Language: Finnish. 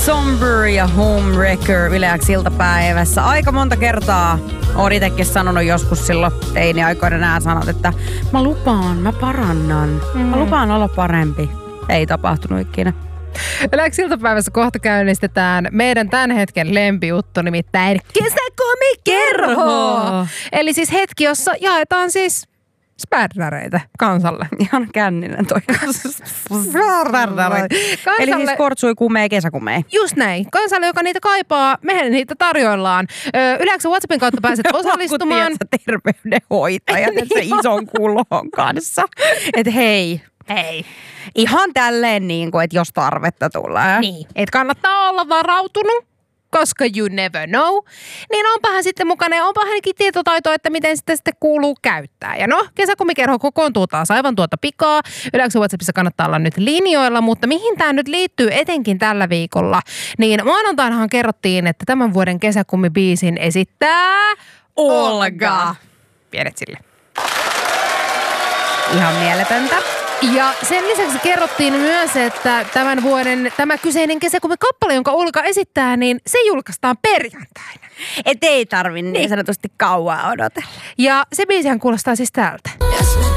Somber ja Homewrecker Yle X iltapäivässä. Aika monta kertaa oon itsekin sanonut joskus silloin teiniaikoina nämä sanat, että mä lupaan, mä parannan. Mä lupaan olla parempi. Ei tapahtunut ikinä. Yle X iltapäivässä kohta käynnistetään meidän tämän hetken lempijuttu, nimittäin Kesäkomikerho. Eli siis hetki, jossa jaetaan siis spärdäreitä kansalle. Ihan känninen toi. Eli siis kortsui kumei, kesäkumei. Just näin. Kansalle, joka niitä kaipaa, mehän niitä tarjoillaan. Yle X:n WhatsAppin kautta pääset osallistumaan. Terveydenhoitajat niin se ison kullon kanssa. Että hei. Ihan tälleen niin kuin, että jos tarvetta tulee. Niin. Että kannattaa olla varautunut, koska you never know. Niin onpahan sitten mukana ja onpahan ainakin tietotaitoa, että miten sitä sitten kuuluu käyttää. Ja no, kesäkomikerho kokoontuu taas aivan tuota pikaa. Yle X:n WhatsAppissa kannattaa olla nyt linjoilla, mutta mihin tämä nyt liittyy etenkin tällä viikolla? Niin maanantainahan kerrottiin, että tämän vuoden kesäkummibiisin esittää Olga. Pienet sille. Ihan mieletöntä. Ja sen lisäksi kerrottiin myös, että tämän vuoden tämä kyseinen kesäkumikappale, jonka Olga esittää, niin se julkaistaan perjantaina. Et ei tarvi niin sanotusti kauan odotella. Ja se biisihän kuulostaa siis tältä.